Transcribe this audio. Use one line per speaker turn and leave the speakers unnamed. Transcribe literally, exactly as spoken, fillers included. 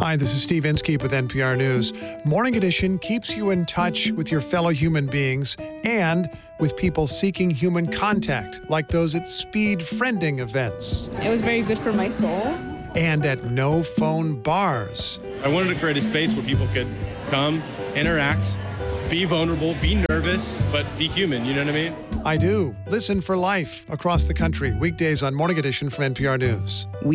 Hi, this is Steve Inskeep with N P R News. Morning Edition keeps you in touch with your fellow human beings and with people seeking human contact, like those at speed friending events.
It was very good for my soul.
And at no phone bars.
I wanted to create a space where people could come, interact, be vulnerable, be nervous, but be human, you know what I mean?
I do. Listen for life across the country, weekdays on Morning Edition from N P R News.